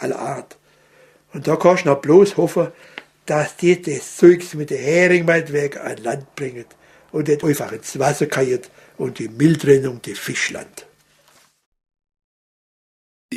aller Art. Und da kannst du noch bloß hoffen, dass die das Zeugs mit der Hering meinetwegen an Land bringen und nicht einfach ins Wasser kallt und die Mülltrennung die Fischland.